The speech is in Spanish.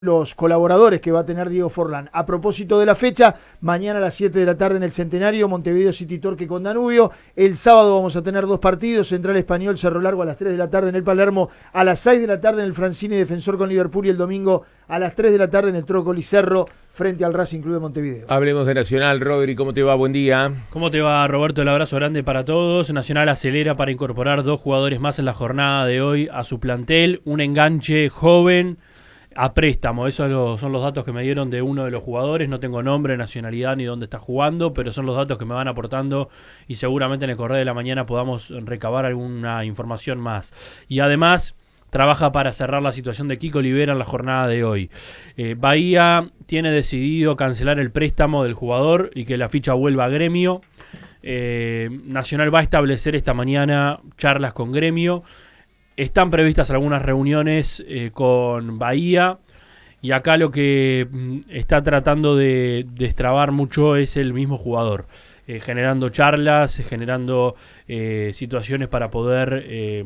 los colaboradores que va a tener Diego Forlán. A propósito de la fecha, mañana a las 7 de la tarde en el Centenario, Montevideo City Torque con Danubio. El sábado vamos a tener dos partidos, Central Español, Cerro Largo a las 3 de la tarde en el Palermo, a las 6 de la tarde en el Francine Defensor con Liverpool y el domingo a las 3 de la tarde en el Trócoli Cerro frente al Racing Club de Montevideo. Hablemos de Nacional. Rodri, ¿cómo te va? Buen día. ¿Cómo te va, Roberto? El abrazo grande para todos. Nacional acelera para incorporar dos jugadores más en la jornada de hoy a su plantel. Un enganche joven a préstamo. Esos son los datos que me dieron de uno de los jugadores. No tengo nombre, nacionalidad ni dónde está jugando, pero son los datos que me van aportando y seguramente en el correo de la mañana podamos recabar alguna información más. Y además trabaja para cerrar la situación de Kiko Olivera en la jornada de hoy. Bahía tiene decidido cancelar el préstamo del jugador y que la ficha vuelva a Gremio. Nacional va a establecer esta mañana charlas con Gremio. Están previstas algunas reuniones con Bahía y acá lo que está tratando de destrabar mucho es el mismo jugador, generando charlas, generando situaciones para poder